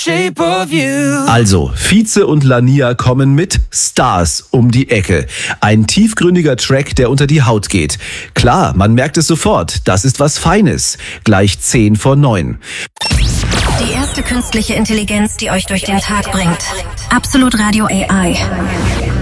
Shape of you. Also, Vize und Lania kommen mit Stars um die Ecke. Ein tiefgründiger Track, der unter die Haut geht. Klar, man merkt es sofort, das ist was Feines. Gleich 10 vor 9. Die erste künstliche Intelligenz, die euch durch den Tag bringt. Absolut Radio AI.